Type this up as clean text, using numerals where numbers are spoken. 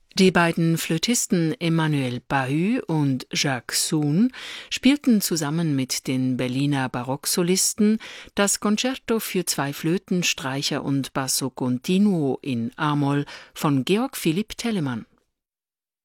Die beiden Flötisten Emmanuel Bahut und Jacques Soun spielten zusammen mit den Berliner Barocksolisten das Concerto für zwei Flöten, Streicher und Basso Continuo in a-Moll von Georg Philipp Telemann.